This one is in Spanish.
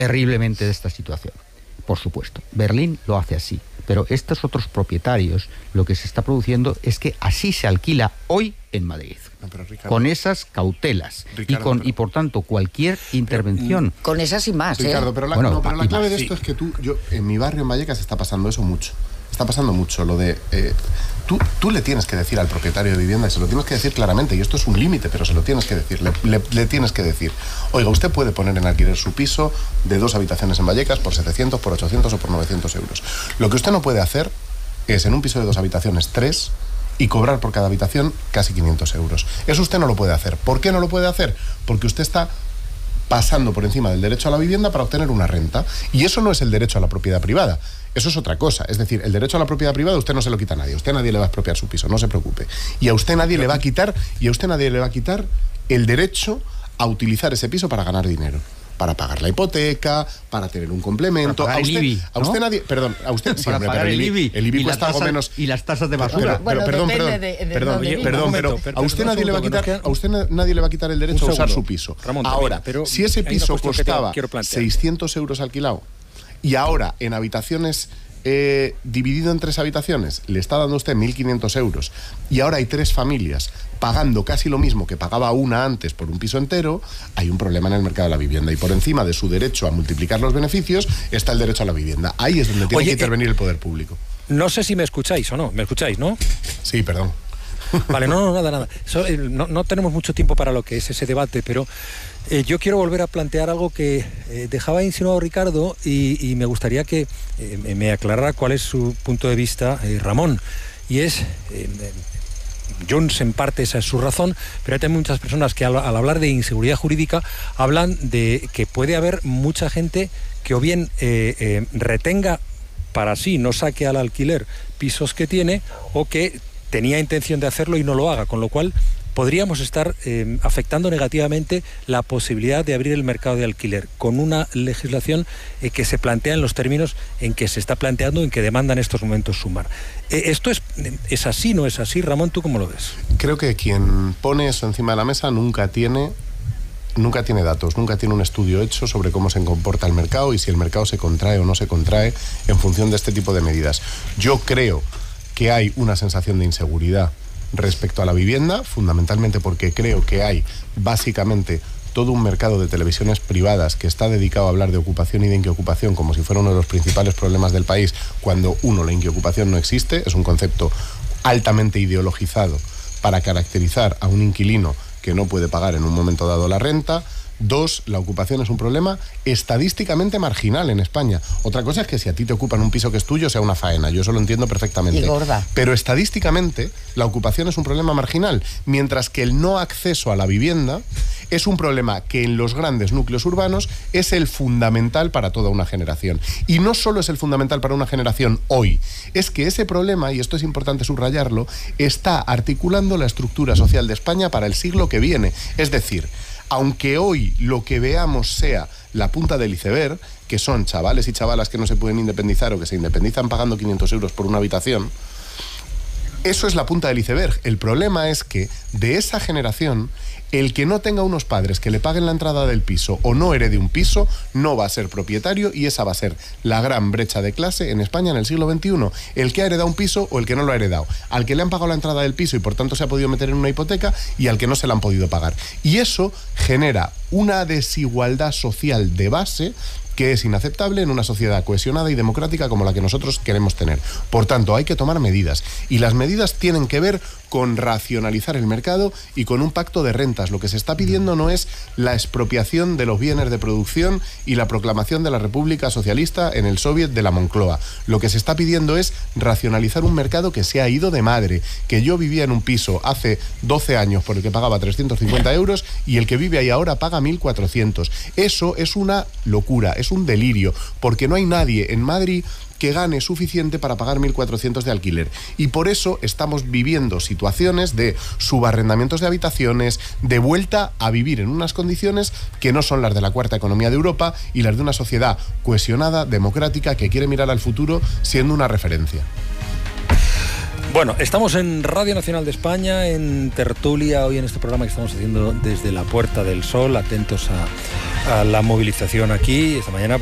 terriblemente de esta situación. Por supuesto, Berlín lo hace así, pero estos otros propietarios, lo que se está produciendo es que así se alquila hoy en Madrid, Ricardo, con esas cautelas, Ricardo, y por tanto cualquier intervención. Con esas y más, Ricardo, pero la clave de esto es que en mi barrio en Vallecas está pasando eso mucho. Está pasando mucho lo de... Tú le tienes que decir al propietario de vivienda, y se lo tienes que decir claramente, y esto es un límite, pero se lo tienes que decir, le tienes que decir, oiga, usted puede poner en alquiler su piso de 2 habitaciones en Vallecas por 700, por 800 o por 900 euros. Lo que usted no puede hacer es en un piso de 2 habitaciones 3 y cobrar por cada habitación casi 500 euros. Eso usted no lo puede hacer. ¿Por qué no lo puede hacer? Porque usted está pasando por encima del derecho a la vivienda para obtener una renta, y eso no es el derecho a la propiedad privada. Eso es otra cosa. Es decir, el derecho a la propiedad privada usted no se lo quita a nadie. A usted nadie le va a expropiar su piso, no se preocupe. Y a usted nadie le va a quitar, el derecho a utilizar ese piso para ganar dinero. Para pagar la hipoteca, para tener un complemento. Para pagar el IBI, a usted nadie, perdón, a usted para pagar el IBI. El IBI cuesta algo menos. Y las tasas de basura. Pero a usted nadie le va a quitar, nadie le va a quitar el derecho a usar su piso. Ramón, ahora, pero si ese piso costaba quiero 600 euros alquilado y ahora en habitaciones dividido en 3 habitaciones le está dando usted 1.500 euros y ahora hay 3 familias pagando casi lo mismo que pagaba una antes por un piso entero, hay un problema en el mercado de la vivienda, y por encima de su derecho a multiplicar los beneficios está el derecho a la vivienda. Ahí es donde tiene que intervenir el poder público. No sé si me escucháis o no. ¿Me escucháis, no? Sí, perdón. Vale, nada. No tenemos mucho tiempo para lo que es ese debate, pero yo quiero volver a plantear algo que dejaba insinuado Ricardo y me gustaría que me aclarara cuál es su punto de vista, Ramón. Y es, Jones en parte esa es su razón, pero hay también muchas personas que al hablar de inseguridad jurídica hablan de que puede haber mucha gente que o bien retenga para sí, no saque al alquiler pisos que tiene, o que tenía intención de hacerlo y no lo haga, con lo cual podríamos estar afectando negativamente la posibilidad de abrir el mercado de alquiler con una legislación que se plantea en los términos en que se está planteando, en que demanda en estos momentos Sumar. ¿Esto es así, no es así? Ramón, ¿tú cómo lo ves? Creo que quien pone eso encima de la mesa nunca tiene datos, nunca tiene un estudio hecho sobre cómo se comporta el mercado y si el mercado se contrae o no se contrae en función de este tipo de medidas. Yo creo que hay una sensación de inseguridad respecto a la vivienda, fundamentalmente porque creo que hay básicamente todo un mercado de televisiones privadas que está dedicado a hablar de ocupación y de inquiocupación como si fuera uno de los principales problemas del país, cuando la inquiocupación no existe, es un concepto altamente ideologizado para caracterizar a un inquilino que no puede pagar en un momento dado la renta. 2, la ocupación es un problema estadísticamente marginal en España. Otra cosa es que si a ti te ocupan un piso que es tuyo sea una faena, yo eso lo entiendo perfectamente. Y gorda. Pero estadísticamente la ocupación es un problema marginal, mientras que el no acceso a la vivienda es un problema que en los grandes núcleos urbanos es el fundamental para toda una generación. Y no solo es el fundamental para una generación hoy, es que ese problema, y esto es importante subrayarlo, está articulando la estructura social de España para el siglo que viene. Es decir, aunque hoy lo que veamos sea la punta del iceberg, que son chavales y chavalas que no se pueden independizar o que se independizan pagando 500 euros por una habitación, eso es la punta del iceberg. El problema es que de esa generación, el que no tenga unos padres que le paguen la entrada del piso o no herede un piso, no va a ser propietario, y esa va a ser la gran brecha de clase en España en el siglo XXI. El que ha heredado un piso o el que no lo ha heredado. Al que le han pagado la entrada del piso y por tanto se ha podido meter en una hipoteca, y al que no se la han podido pagar. Y eso genera una desigualdad social de base que es inaceptable en una sociedad cohesionada y democrática como la que nosotros queremos tener. Por tanto, hay que tomar medidas, y las medidas tienen que ver con racionalizar el mercado y con un pacto de rentas. Lo que se está pidiendo no es la expropiación de los bienes de producción y la proclamación de la República Socialista en el Soviet de la Moncloa. Lo que se está pidiendo es racionalizar un mercado que se ha ido de madre, que yo vivía en un piso hace 12 años por el que pagaba 350 euros y el que vive ahí ahora paga 1.400. Eso es una locura, es un delirio, porque no hay nadie en Madrid que gane suficiente para pagar 1.400 de alquiler. Y por eso estamos viviendo situaciones de subarrendamientos de habitaciones, de vuelta a vivir en unas condiciones que no son las de la cuarta economía de Europa y las de una sociedad cohesionada, democrática, que quiere mirar al futuro siendo una referencia. Bueno, estamos en Radio Nacional de España, en tertulia, hoy en este programa que estamos haciendo desde la Puerta del Sol, atentos a la movilización aquí esta mañana